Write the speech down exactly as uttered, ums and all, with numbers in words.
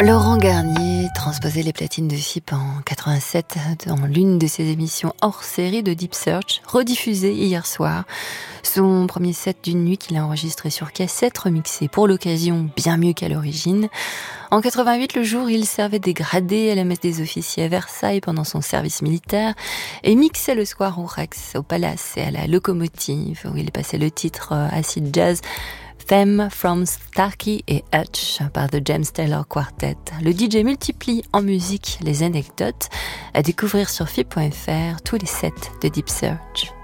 Laurent Garnier transposait les platines de F I P en quatre-vingt-sept dans l'une de ses émissions hors série de Deep Search, rediffusée hier soir. Son premier set d'une nuit qu'il a enregistré sur cassette, remixé pour l'occasion bien mieux qu'à l'origine. En quatre-vingt-huit, le jour, il servait des gradés à la messe des officiers à Versailles pendant son service militaire et mixait le soir au Rex, au Palace et à la Locomotive, où il passait le titre acid jazz Theme from Starkey et Hutch par The James Taylor Quartet. Le D J multiplie en musique les anecdotes à découvrir sur F I P point F R tous les sets de Deep Search.